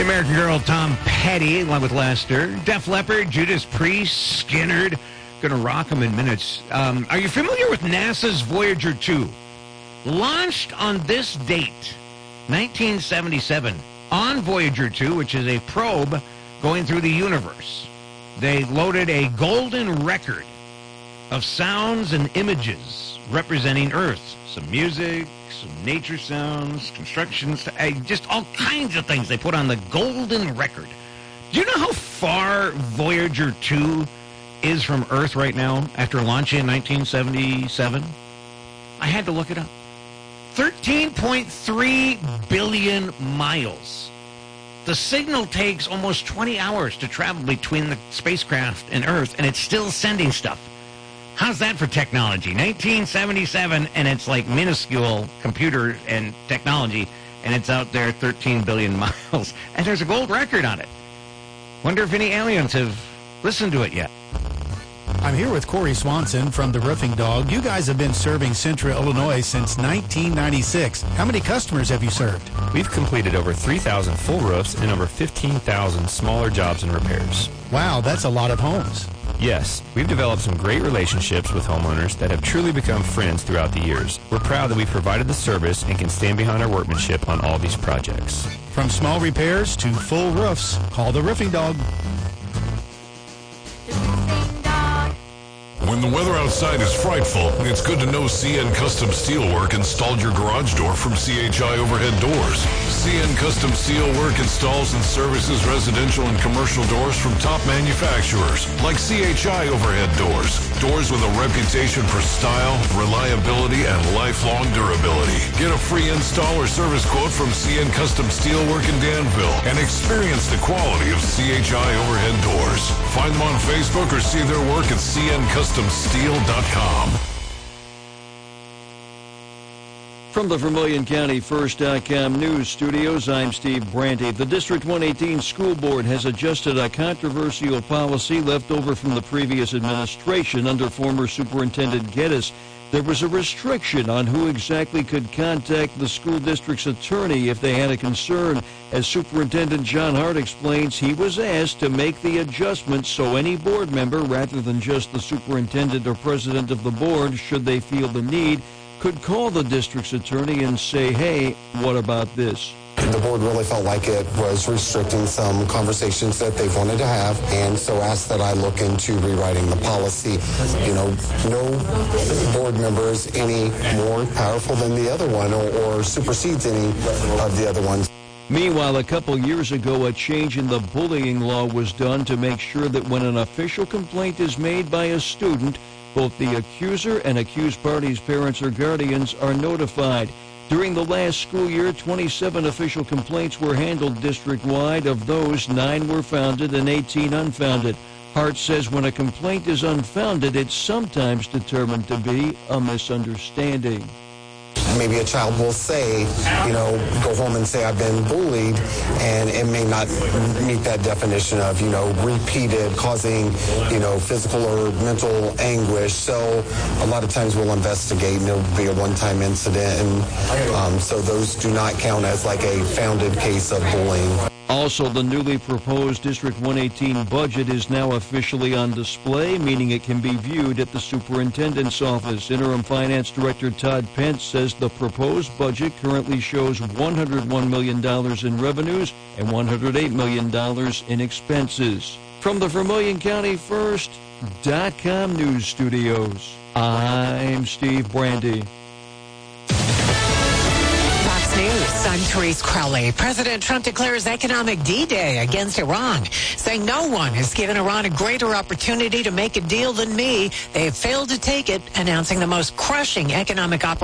American Girl, Tom Petty, along with Lester. Def Leppard, Judas Priest, Skynyrd. Gonna rock them in minutes. Are you familiar with NASA's Voyager 2? Launched on this date, 1977, on Voyager 2, which is a probe going through the universe. They loaded a golden record of sounds and images representing Earth. Some music, some nature sounds, constructions, just all kinds of things they put on the golden record. Do you know how far Voyager 2 is from Earth right now after launching in 1977? I had to look it up. 13.3 billion miles. The signal takes almost 20 hours to travel between the spacecraft and Earth, and it's still sending stuff. How's that for technology? 1977, and it's like minuscule computer and technology, and it's out there 13 billion miles. And there's a gold record on it. Wonder if any aliens have listened to it yet. I'm here with Corey Swanson from The Roofing Dog. You guys have been serving Central Illinois since 1996. How many customers have you served? We've completed over 3,000 full roofs and over 15,000 smaller jobs and repairs. Wow, that's a lot of homes. Yes, we've developed some great relationships with homeowners that have truly become friends throughout the years. We're proud that we've provided the service and can stand behind our workmanship on all these projects. From small repairs to full roofs, call The Roofing Dog. When the weather outside is frightful, it's good to know CN Custom Steelwork installed your garage door from CHI Overhead Doors. CN Custom Steelwork installs and services residential and commercial doors from top manufacturers like CHI Overhead Doors. Doors with a reputation for style, reliability, and lifelong durability. Get a free install or service quote from CN Custom Steelwork in Danville and experience the quality of CHI Overhead Doors. Find them on Facebook or see their work at CNCustomSteel.com. From the Vermilion County First.com news studios, I'm Steve Branty. The District 118 School Board has adjusted a controversial policy left over from the previous administration under former Superintendent Geddes. There was a restriction on who exactly could contact the school district's attorney if they had a concern. As Superintendent John Hart explains, he was asked to make the adjustment so any board member, rather than just the superintendent or president of the board, should they feel the need, could call the district's attorney and say, hey, what about this? The board really felt like it was restricting some conversations that they've wanted to have, and so asked that I look into rewriting the policy. You know, no board member is any more powerful than the other one or supersedes any of the other ones. Meanwhile, a couple years ago, a change in the bullying law was done to make sure that when an official complaint is made by a student, both the accuser and accused parties' parents or guardians are notified. During the last school year, 27 official complaints were handled district-wide. Of those, 9 were founded and 18 unfounded. Hart says when a complaint is unfounded, it's sometimes determined to be a misunderstanding. Maybe a child will say, you know, go home and say I've been bullied, and it may not meet that definition of, you know, repeated, causing, you know, physical or mental anguish. So a lot of times we'll investigate and it'll be a one-time incident, and so those do not count as like a founded case of bullying. Also, the newly proposed District 118 budget is now officially on display, meaning it can be viewed at the superintendent's office. Interim Finance Director Todd Pence says the proposed budget currently shows $101 million in revenues and $108 million in expenses. From the Vermilion County First.com news studios, I'm Steve Brandy. News. I'm Therese Crowley. President Trump declares economic D-Day against Iran, saying no one has given Iran a greater opportunity to make a deal than me. They have failed to take it, announcing the most crushing economic operation